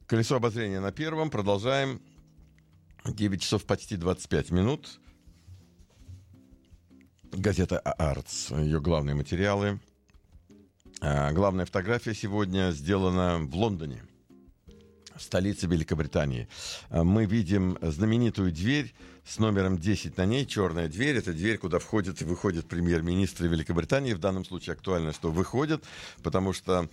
Колесо обозрения на первом. Продолжаем. 9 часов почти 25 минут. Газета «Аарц». Ее главные материалы. Главная фотография сегодня сделана в Лондоне, столице Великобритании. Мы видим знаменитую дверь с номером 10 на ней, черная дверь. Это дверь, куда входят и выходят премьер-министры Великобритании. В данном случае актуально, что выходят, потому что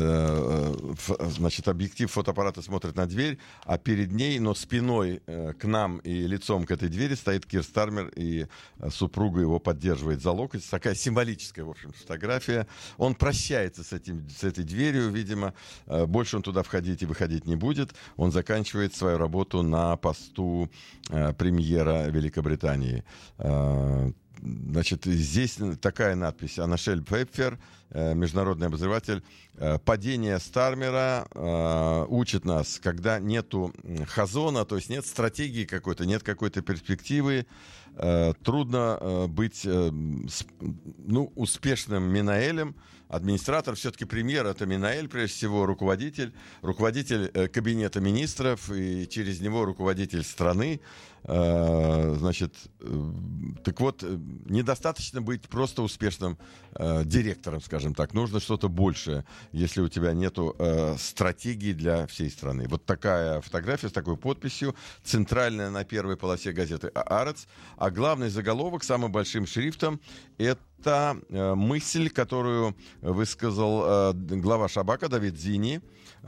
значит, объектив фотоаппарата смотрит на дверь, а перед ней, но спиной к нам и лицом к этой двери стоит Кир Стармер, и супруга его поддерживает за локоть. Такая символическая, в общем, фотография. Он прощается с этой дверью, видимо. Больше он туда входить и выходить не будет. Он заканчивает свою работу на посту премьера Великобритании. Значит, здесь такая надпись. Анашель Пфеффер, международный обозреватель. Падение Стармера учит нас, когда нету хазона, то есть нет стратегии какой-то, нет какой-то перспективы, трудно быть успешным Минаэлем. Администратор, все-таки премьер — это Минаэль, прежде всего, руководитель кабинета министров, и через него руководитель страны. Значит, так вот, недостаточно быть просто успешным директором, скажем так. Нужно что-то большее, если у тебя нету стратегии для всей страны. Вот такая фотография с такой подписью, центральная на первой полосе газеты «Аарц». А главный заголовок самым большим шрифтом — это мысль, которую высказал глава Шабака Давид Зини.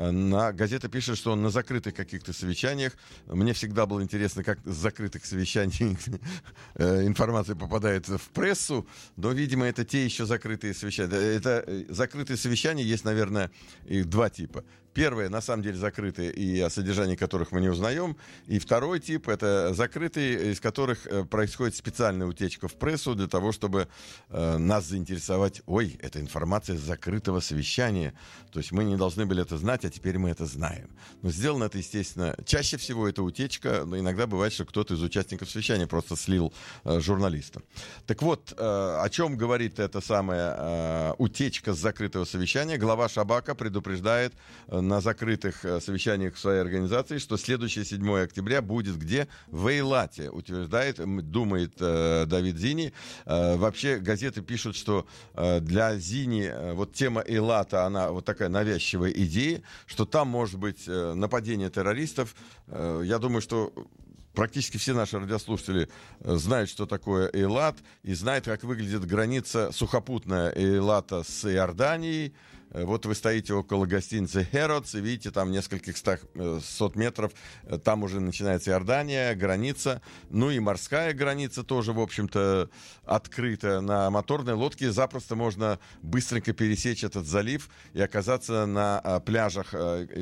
Газета пишет, что он на закрытых каких-то совещаниях. Мне всегда было интересно, как с закрытых совещаний информация попадает в прессу, но, видимо, это те еще закрытые совещания. Это закрытые совещания, есть, наверное, их два типа. Первое, на самом деле, закрытые, и о содержании которых мы не узнаем. И второй тип — это закрытые, из которых происходит специальная утечка в прессу для того, чтобы нас заинтересовать. Ой, это информация с закрытого совещания. То есть мы не должны были это знать, а теперь мы это знаем. Но сделано это, естественно, чаще всего это утечка, но иногда бывает, что кто-то из участников совещания просто слил журналиста. Так вот, о чем говорит эта самая утечка с закрытого совещания? Глава Шабака предупреждает на закрытых совещаниях в своей организации, что следующее 7 октября будет где? В Эйлате, утверждает, думает Давид Зини. Вообще газеты пишут, что для Зини вот тема Эйлата, она вот такая навязчивая идея, что там может быть нападение террористов. Я думаю, что практически все наши радиослушатели знают, что такое Эйлат, и знают, как выглядит граница сухопутная Эйлата с Иорданией. Вот вы стоите около гостиницы «Хэротс» и видите, там нескольких сот метров, там уже начинается Иордания, граница, ну и морская граница тоже, в общем-то, открыта. На моторной лодке запросто можно быстренько пересечь этот залив и оказаться на пляжах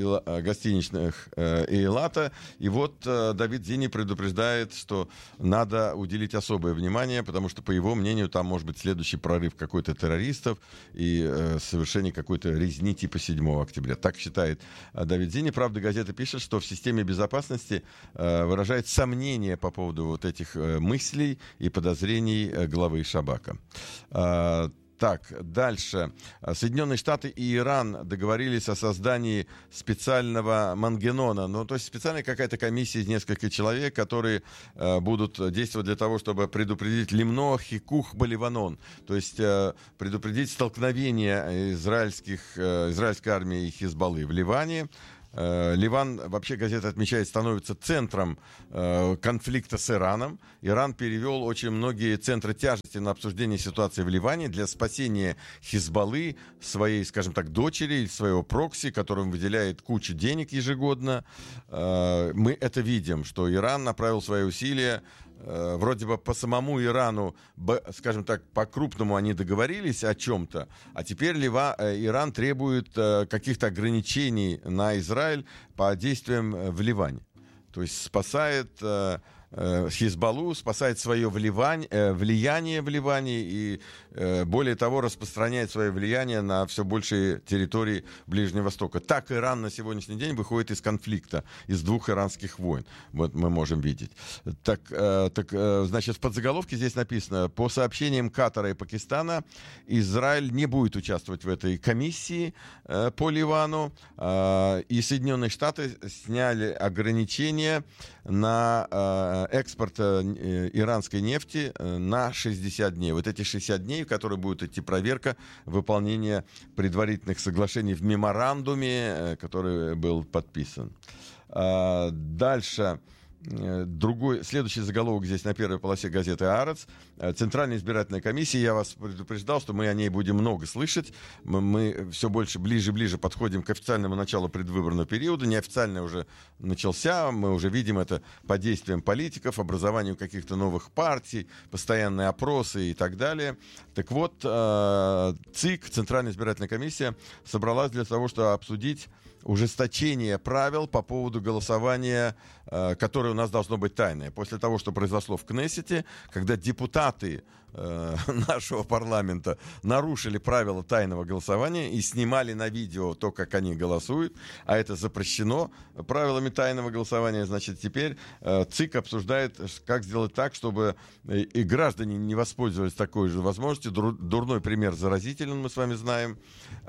гостиничных Эйлата. И вот Давид Зини предупреждает, что надо уделить особое внимание, потому что, по его мнению, там может быть следующий прорыв какой-то террористов и совершение какой-то резни типа 7 октября. Так считает Давид Зини. Правда, газета пишет, что в системе безопасности выражает сомнения по поводу вот этих мыслей и подозрений главы Шабака. Так, дальше. Соединенные Штаты и Иран договорились о создании специального мангенона. Ну, то есть специальная какая-то комиссия из нескольких человек, которые будут действовать для того, чтобы предупредить лимно, хикух, баливанон. То есть предупредить столкновение израильской армии и Хизбаллы в Ливане. Ливан, вообще газета отмечает, становится центром конфликта с Ираном. Иран перевел очень многие центры тяжести на обсуждение ситуации в Ливане для спасения Хизбаллы, своей, скажем так, дочери, своего прокси, которым выделяет кучу денег ежегодно. Мы это видим, что Иран направил свои усилия. Вроде бы по самому Ирану, скажем так, по-крупному они договорились о чем-то, а теперь Иран требует каких-то ограничений на Израиль по действиям в Ливане. То есть спасает Хизбаллу, спасает свое влияние в Ливане и, более того, распространяет свое влияние на все большие территории Ближнего Востока. Так Иран на сегодняшний день выходит из конфликта, из двух иранских войн. Вот мы можем видеть. Значит, в подзаголовке здесь написано: по сообщениям Катара и Пакистана, Израиль не будет участвовать в этой комиссии по Ливану, и Соединенные Штаты сняли ограничения на экспорт иранской нефти на 60 дней. Вот эти 60 дней, в которые будет идти проверка выполнения предварительных соглашений в меморандуме, который был подписан. Дальше. Следующий заголовок здесь на первой полосе газеты «Аарец». Центральная избирательная комиссия. Я вас предупреждал, что мы о ней будем много слышать. Мы все больше, ближе подходим к официальному началу предвыборного периода. Неофициально уже начался. Мы уже видим это по действиям политиков, образованию каких-то новых партий, постоянные опросы и так далее. Так вот, ЦИК, Центральная избирательная комиссия, собралась для того, чтобы обсудить ужесточение правил по поводу голосования, которое у нас должно быть тайное. После того, что произошло в Кнессете, когда депутаты нашего парламента нарушили правила тайного голосования и снимали на видео то, как они голосуют, а это запрещено правилами тайного голосования, значит, теперь ЦИК обсуждает, как сделать так, чтобы и граждане не воспользовались такой же возможностью. Дурной пример заразителен, мы с вами знаем.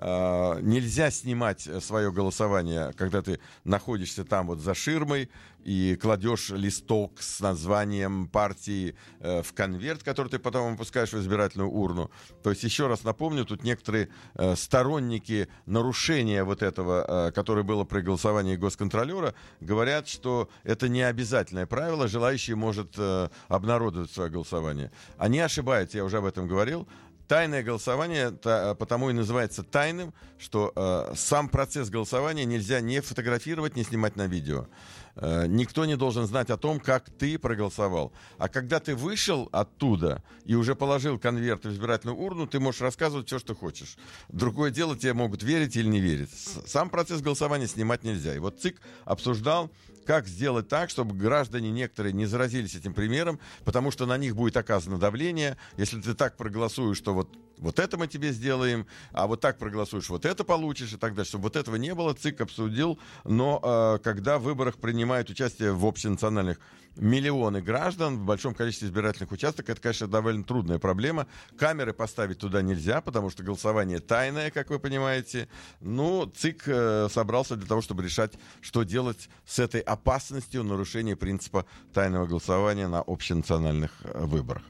Нельзя снимать свое голосование, когда ты находишься там вот за ширмой и кладешь листок с названием партии в конверт, который ты потом опускаешь в избирательную урну. То есть, еще раз напомню, тут некоторые сторонники нарушения вот этого, которое было при голосовании госконтролера, говорят, что это не обязательное правило, желающий может обнародовать свое голосование. Они ошибаются, я уже об этом говорил. Тайное голосование потому и называется тайным, что сам процесс голосования нельзя не фотографировать, не снимать на видео. Никто не должен знать о том, как ты проголосовал. А когда ты вышел оттуда и уже положил конверт в избирательную урну, ты можешь рассказывать все, что хочешь. Другое дело, тебе могут верить или не верить. Сам процесс голосования снимать нельзя. И вот ЦИК обсуждал, как сделать так, чтобы граждане некоторые не заразились этим примером, потому что на них будет оказано давление. Если ты так проголосуешь, что вот это мы тебе сделаем, а вот так проголосуешь, вот это получишь и так далее. Чтобы вот этого не было, ЦИК обсудил. Но когда в выборах принимают участие в общенациональных миллионы граждан в большом количестве избирательных участков, это, конечно, довольно трудная проблема. Камеры поставить туда нельзя, потому что голосование тайное, как вы понимаете. Ну, ЦИК собрался для того, чтобы решать, что делать с этой опасностью нарушения принципа тайного голосования на общенациональных выборах.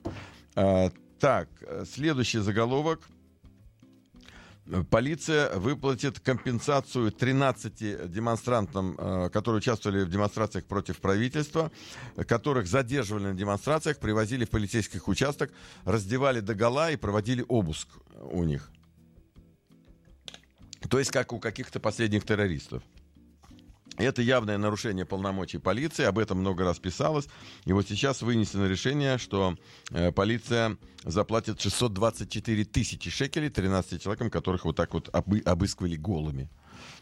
Так, следующий заголовок. Полиция выплатит компенсацию 13 демонстрантам, которые участвовали в демонстрациях против правительства, которых задерживали на демонстрациях, привозили в полицейских участок, раздевали догола и проводили обыск у них. То есть как у каких-то последних террористов. Это явное нарушение полномочий полиции, об этом много раз писалось. И вот сейчас вынесено решение, что полиция заплатит 624 тысячи шекелей 13 человекам, которых вот так вот обыскивали голыми.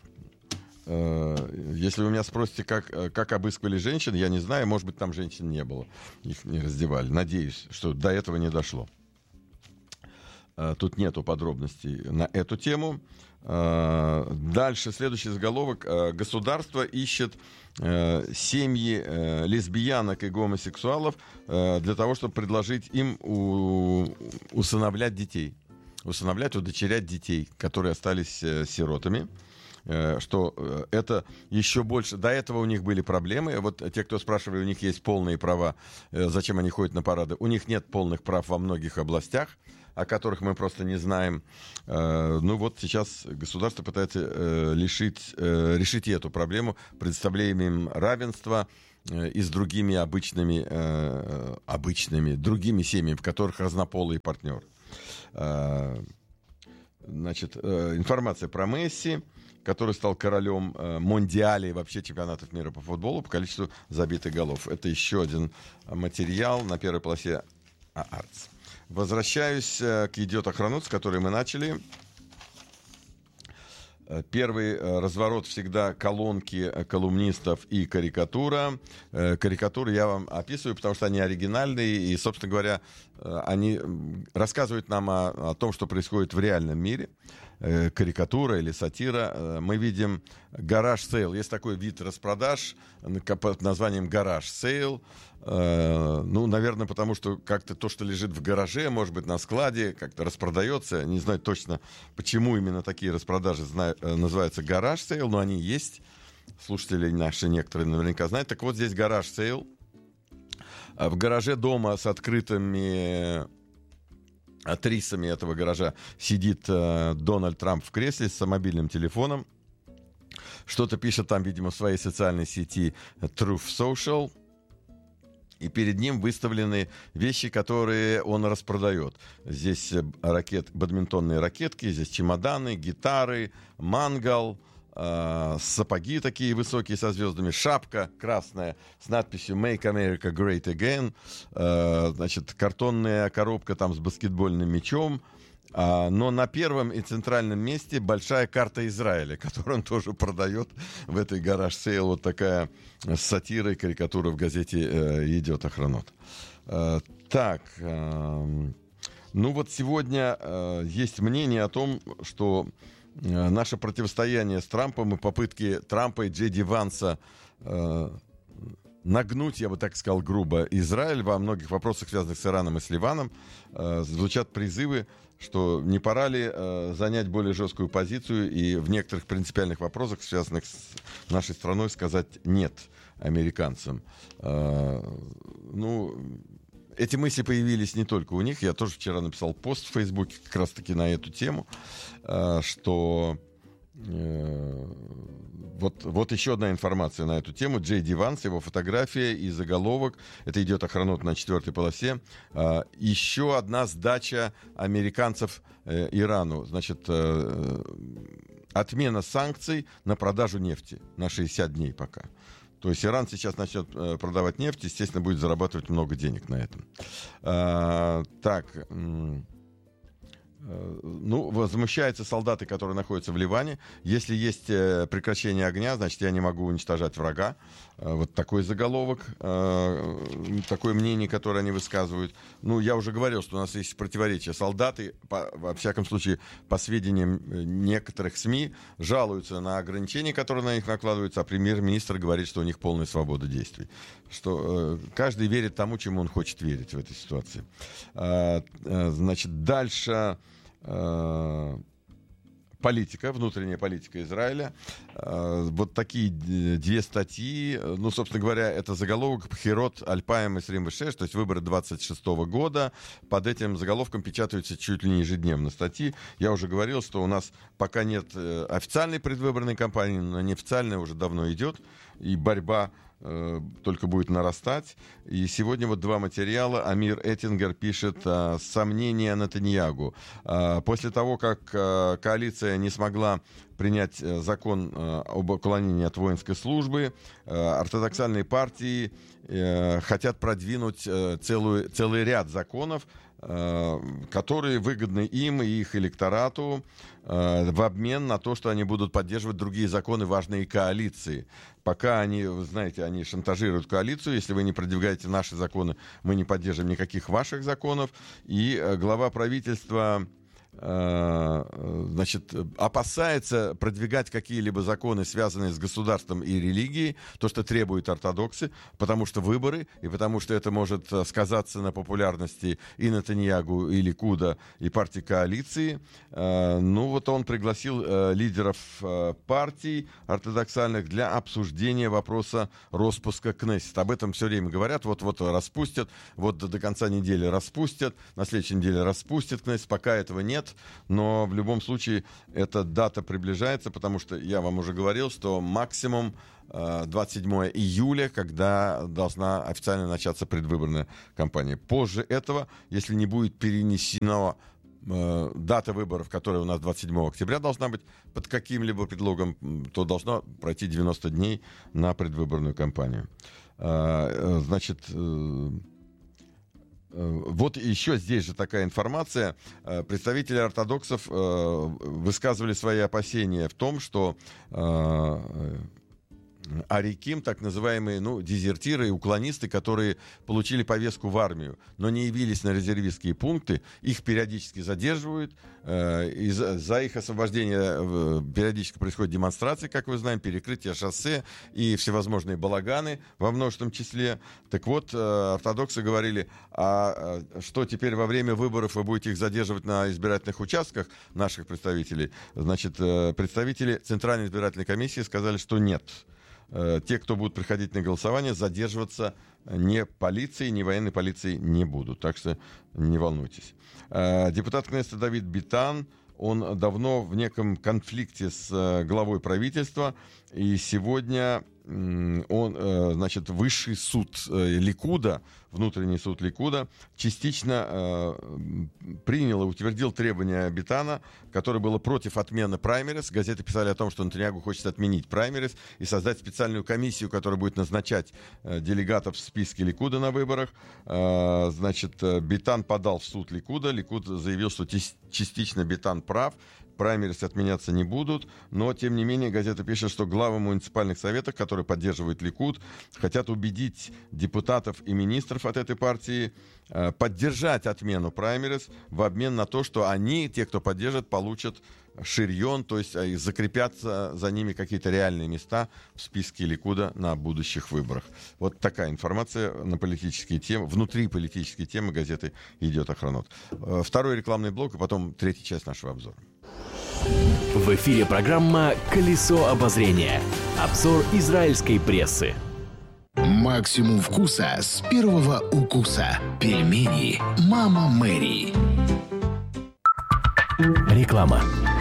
Если вы меня спросите, как обыскивали женщин, я не знаю, может быть, там женщин не было, их не раздевали. Надеюсь, что до этого не дошло. Тут нету подробностей на эту тему. Дальше, следующий заголовок. Государство ищет семьи лесбиянок и гомосексуалов для того, чтобы предложить им усыновлять детей. Удочерять детей, которые остались сиротами. Что это еще больше... До этого у них были проблемы. Вот те, кто спрашивали, у них есть полные права, зачем они ходят на парады. У них нет полных прав во многих областях, о которых мы просто не знаем. Ну вот сейчас государство пытается решить и эту проблему, предоставляя им равенство и с другими другими семьями, в которых разнополый партнер. Значит, информация про Месси, который стал королем Мондиале и вообще чемпионатов мира по футболу по количеству забитых голов. Это еще один материал на первой полосе Аарец. Возвращаюсь к «Идиот Охранут», с которой мы начали. Первый разворот всегда колонки колумнистов и карикатура. Карикатуры я вам описываю, потому что они оригинальные, и, собственно говоря, они рассказывают нам о том, что происходит в реальном мире. Карикатура или сатира. Мы видим гараж сейл. Есть такой вид распродаж под названием гараж сейл. Ну, наверное, потому что как-то то, что лежит в гараже, может быть, на складе, как-то распродается. Не знаю точно, почему именно такие распродажи называются гараж сейл, но они есть. Слушатели наши некоторые наверняка знают. Так вот, здесь гараж сейл. В гараже дома с открытыми атрисами этого гаража сидит Дональд Трамп в кресле с мобильным телефоном. Что-то пишет там, видимо, в своей социальной сети Truth Social. И перед ним выставлены вещи, которые он распродает. Здесь бадминтонные ракетки, здесь чемоданы, гитары, мангал, сапоги такие высокие со звездами, шапка красная с надписью «Make America Great Again», значит, картонная коробка там с баскетбольным мячом. Но на первом и центральном месте большая карта Израиля, которую он тоже продает в этой гараж-сейл. Вот такая сатира и карикатура в газете «Идет Охранот». Так, ну вот сегодня есть мнение о том, что наше противостояние с Трампом и попытки Трампа и Джей Ди Ванса нагнуть, я бы так сказал, грубо Израиль во многих вопросах, связанных с Ираном и с Ливаном, звучат призывы, что не пора ли занять более жесткую позицию и в некоторых принципиальных вопросах, связанных с нашей страной, сказать «нет» американцам. Ну, эти мысли появились не только у них. Я тоже вчера написал пост в Фейсбуке как раз-таки на эту тему, что... Вот еще одна информация на эту тему. Джей Ди Ванс, его фотография и заголовок. Это «Идет Охранот» на 4-й полосе. Еще одна сдача американцев Ирану. Значит, отмена санкций на продажу нефти на 60 дней пока. То есть Иран сейчас начнет продавать нефть, естественно, будет зарабатывать много денег на этом. Так... Ну, возмущаются солдаты, которые находятся в Ливане. Если есть прекращение огня, значит, я не могу уничтожать врага. Вот такой заголовок, такое мнение, которое они высказывают. Ну, я уже говорил, что у нас есть противоречия. Солдаты, во всяком случае, по сведениям некоторых СМИ, жалуются на ограничения, которые на них накладываются, а премьер-министр говорит, что у них полная свобода действий. Что каждый верит тому, чему он хочет верить в этой ситуации. Значит, дальше... политика, внутренняя политика Израиля. Вот такие две статьи. Ну, собственно говоря, это заголовок «Бхирот Альпаем Исрим Вешеш», то есть выборы 26-го года. Под этим заголовком печатаются чуть ли не ежедневно статьи. Я уже говорил, что у нас пока нет официальной предвыборной кампании, но неофициальная уже давно идет. И борьба только будет нарастать. И сегодня вот два материала. Амир Эттингер пишет «Сомнения Нетаньягу». После того, как коалиция не смогла принять закон об уклонении от воинской службы, ортодоксальные партии хотят продвинуть целый ряд законов, которые выгодны им и их электорату в обмен на то, что они будут поддерживать другие законы, важные коалиции. Пока они, вы знаете, они шантажируют коалицию. Если вы не продвигаете наши законы, мы не поддержим никаких ваших законов. И глава правительства значит, опасается продвигать какие-либо законы, связанные с государством и религией, то, что требуют ортодоксы, потому что выборы, и потому что это может сказаться на популярности и Нетаньягу, и Ликуда, и партии коалиции. Ну, вот он пригласил лидеров партий ортодоксальных для обсуждения вопроса распуска Кнессет. Об этом все время говорят, вот распустят, вот до конца недели распустят, на следующей неделе распустят Кнессет, пока этого нет. Но в любом случае эта дата приближается, потому что я вам уже говорил, что максимум 27 июля, когда должна официально начаться предвыборная кампания. Позже этого, если не будет перенесена дата выборов, которая у нас 27 октября должна быть, под каким-либо предлогом, то должно пройти 90 дней на предвыборную кампанию. Значит... Вот еще здесь же такая информация. Представители ортодоксов высказывали свои опасения в том, что ариким, так называемые дезертиры и уклонисты, которые получили повестку в армию, но не явились на резервистские пункты, их периодически задерживают, и за их освобождение периодически происходят демонстрации, как вы знаете, перекрытие шоссе и всевозможные балаганы во множественном числе. Так вот, ортодоксы говорили, а что теперь во время выборов вы будете их задерживать на избирательных участках наших представителей? Значит, представители Центральной избирательной комиссии сказали, что нет. Те, кто будут приходить на голосование, задерживаться ни полицией, ни военной полицией не будут. Так что не волнуйтесь. Депутат Кнессета Давид Битан, он давно в неком конфликте с главой правительства, и сегодня высший суд Ликуда, внутренний суд Ликуда, частично принял и утвердил требования Битана, которое было против отмены праймерис. Газеты писали о том, что Нетаньяху хочет отменить праймерис и создать специальную комиссию, которая будет назначать делегатов в списке Ликуда на выборах. Битан подал в суд Ликуда. Ликуд заявил, что частично Битан прав. Праймерис отменяться не будут, но, тем не менее, газета пишет, что главы муниципальных советов, которые поддерживают Ликуд, хотят убедить депутатов и министров от этой партии поддержать отмену праймерис в обмен на то, что они, те, кто поддержит, получат ширьон, то есть закрепятся за ними какие-то реальные места в списке Ликуда на будущих выборах. Вот такая информация на политические темы, внутри политические темы газеты идет Охранот. Второй рекламный блок, и потом третья часть нашего обзора. В эфире программа «Колесо обозрения». Обзор израильской прессы. Максимум вкуса с первого укуса. Пельмени «Мама Мэри». Реклама.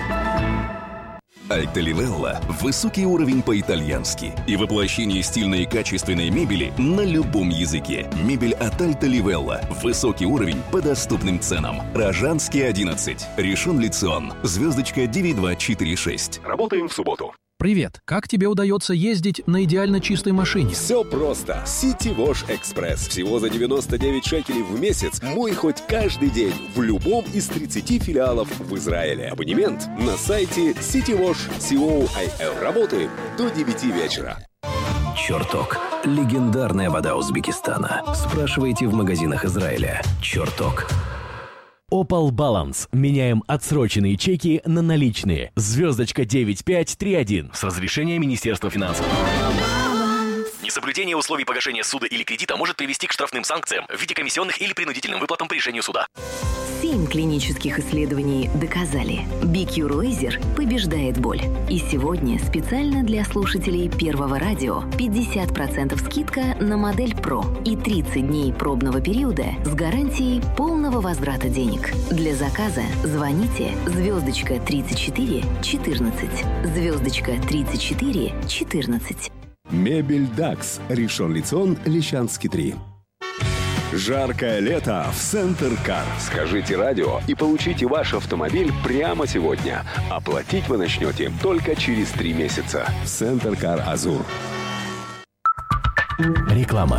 Альта Ливелла – высокий уровень по-итальянски и воплощение стильной и качественной мебели на любом языке. Мебель от Альта Ливелла. Высокий уровень по доступным ценам. Рожанский 11. Ришон Ле-Цион. Звездочка 9246. Работаем в субботу. Привет! Как тебе удается ездить на идеально чистой машине? Все просто. City Wash Express. Всего за 99 шекелей в месяц. Мой хоть каждый день в любом из 30 филиалов в Израиле. Абонемент на сайте citywash.co.il. Работаем до 9 вечера. Чертог. Легендарная вода Узбекистана. Спрашивайте в магазинах Израиля. Чертог. Opal Balance. Меняем отсроченные чеки на наличные. Звездочка 9531. С разрешения Министерства финансов. Несоблюдение условий погашения суда или кредита может привести к штрафным санкциям в виде комиссионных или принудительным выплатам по решению суда. 7 клинических исследований доказали. BQ Laser побеждает боль. И сегодня специально для слушателей Первого радио 50% скидка на модель Pro и 30 дней пробного периода с гарантией полного возврата денег. Для заказа звоните звездочка 34 14. Звездочка 34 14. Мебель Дакс. Ришон Ле-Цион, Лещанский 3. Жаркое лето в Центр Кар. Скажите радио и получите ваш автомобиль прямо сегодня. Оплатить вы начнете только через 3 месяца. Центр Кар Азур. Реклама.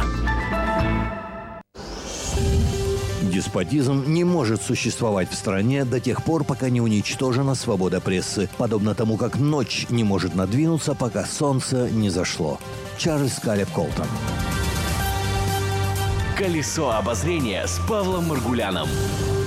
Деспотизм не может существовать в стране до тех пор, пока не уничтожена свобода прессы, подобно тому, как ночь не может надвинуться, пока солнце не зашло. Чарльз Калеб Колтон. Колесо обозрения с Павлом Маргуляном.